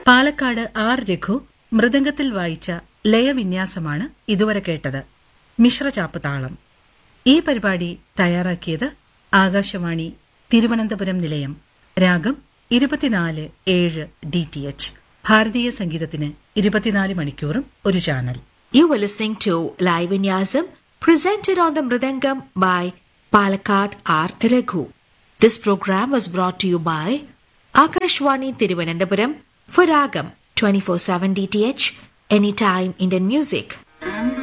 Palakkad R Raghu മൃദംഗത്തിൽ വായിച്ച ലയവിന്യാസമാണ് ഇതുവരെ കേട്ടത്. മിശ്രചാപ്പ് താളം. ഈ പരിപാടി തയ്യാറാക്കിയത് ആകാശവാണി തിരുവനന്തപുരം നിലയം. രാഗം 24/7 DTH. ഭാരതീയ സംഗീതത്തിന് 24 മണിക്കൂറും ഒരു channel. You were listening to Live Vinyasam presented on the Mridangam by Palakkad R. Raghu. This program was brought to you by Akashwani Thiruvananthapuram for Ragam 24/7 DTH, anytime Indian music.